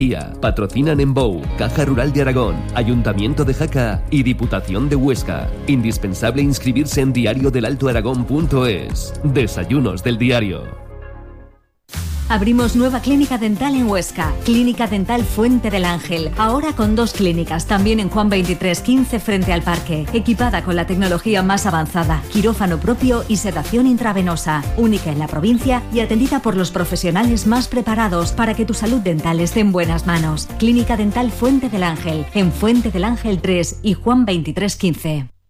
Patrocinan Embou, Caja Rural de Aragón, Ayuntamiento de Jaca y Diputación de Huesca. Indispensable inscribirse en diariodelaltoaragón.es. Desayunos del diario. Abrimos nueva clínica dental en Huesca, Clínica Dental Fuente del Ángel, ahora con 2 clínicas, también en Juan 2315 frente al parque, equipada con la tecnología más avanzada, quirófano propio y sedación intravenosa, única en la provincia y atendida por los profesionales más preparados para que tu salud dental esté en buenas manos. Clínica Dental Fuente del Ángel, en Fuente del Ángel 3 y Juan 2315.